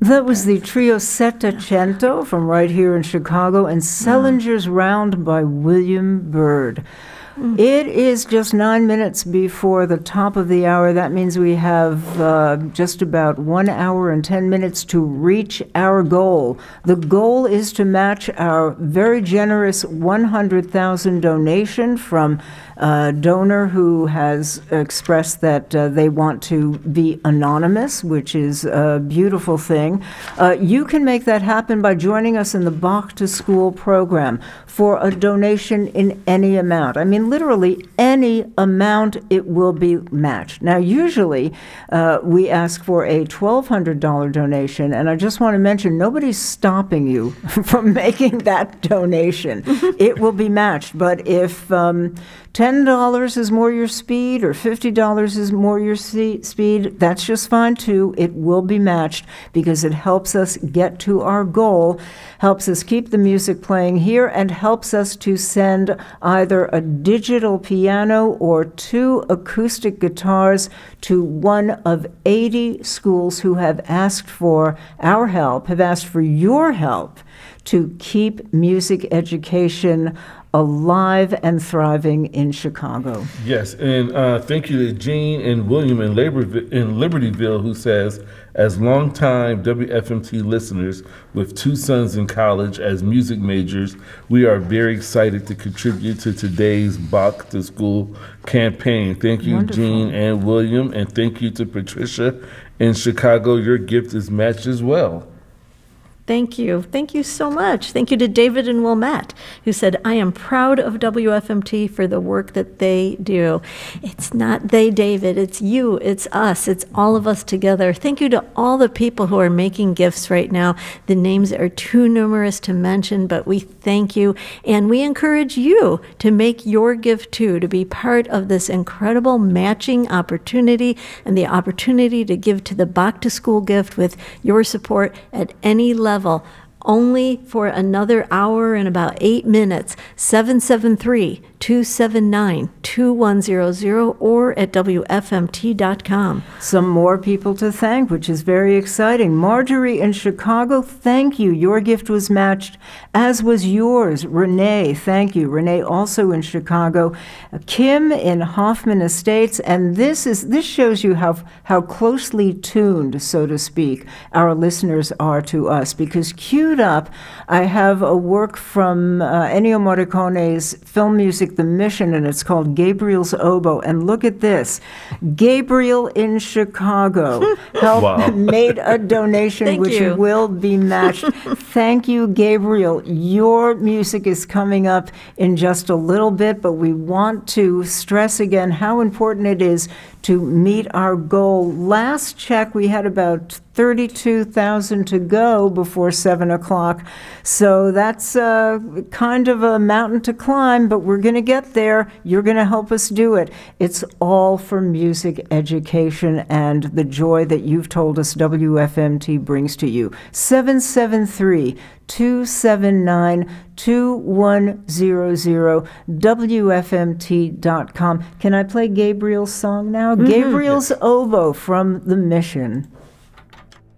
That was the trio Settecento from right here in Chicago, and Selinger's Round by William Byrd. It is just 9 minutes before the top of the hour. That means we have just about 1 hour and 10 minutes to reach our goal. The goal is to match our very generous 100,000 donation from a donor who has expressed that they want to be anonymous, which is a beautiful thing. You can make that happen by joining us in the Bach to School program for a donation in any amount. I mean, literally any amount, it will be matched. Now, usually we ask for a $1,200 donation, and I just want to mention, nobody's stopping you from making that donation. It will be matched, but if $10 is more your speed or $50 is more your speed, that's just fine too. It will be matched because it helps us get to our goal, helps us keep the music playing here, and helps us to send either a digital piano or 2 acoustic guitars to one of 80 schools who have asked for our help, have asked for your help to keep music education alive and thriving in Chicago. Yes, and thank you to Jean and William in Libertyville, who says, as longtime WFMT listeners with 2 sons in college as music majors, we are very excited to contribute to today's Bach to School campaign. Thank you, wonderful. Jean and William, and thank you to Patricia in Chicago. Your gift is matched as well. Thank you. Thank you so much. Thank you to David and Wilmette, who said, I am proud of WFMT for the work that they do. It's not they, David. It's you. It's us. It's all of us together. Thank you to all the people who are making gifts right now. The names are too numerous to mention, but we thank you. And we encourage you to make your gift too, to be part of this incredible matching opportunity and the opportunity to give to the Bach to School gift with your support at any level. Only for another hour and about 8 minutes. 773-279-2100 or at WFMT.com. Some more people to thank, which is very exciting. Marjorie in Chicago, thank you. Your gift was matched, as was yours. Renee, thank you. Renee also in Chicago. Kim in Hoffman Estates, and this shows you how closely tuned, so to speak, our listeners are to us, because queued up, I have a work from Ennio Morricone's film music, The Mission, and it's called Gabriel's Oboe. And look at this. Gabriel in Chicago made a donation which will be matched. Thank you, Gabriel. Your music is coming up in just a little bit, but we want to stress again how important it is to meet our goal. Last check, we had about 32,000 to go before 7 o'clock. So that's kind of a mountain to climb, but we're going to get there. You're going to help us do it. It's all for music education and the joy that you've told us WFMT brings to you. 773-279-2100, WFMT.com. Can I play Gabriel's song now? Gabriel's Oboe from The Mission.